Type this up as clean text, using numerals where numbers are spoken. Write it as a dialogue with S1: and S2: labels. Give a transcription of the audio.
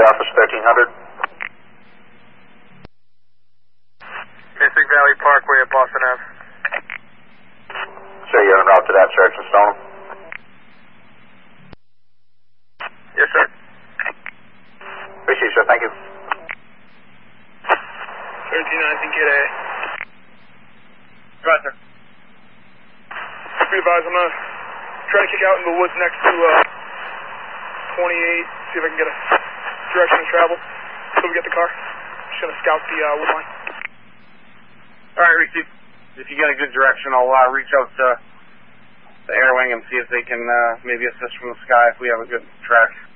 S1: office 1300.
S2: Mystic Valley Parkway at Boston Ave.
S1: Sir, you're en route to that search and Stone.
S2: Yes, sir.
S1: Appreciate you, sir. Thank you.
S2: 1319, get A.
S3: Right, sir.
S2: Be advised, I'm going to try to kick out in the woods next to 28, see if I can get a direction of travel so we get the car. Just going to scout the wood line.
S3: All right, Reese. If you get a good direction, I'll reach out to the air wing and see if they can maybe assist from the sky if we have a good track.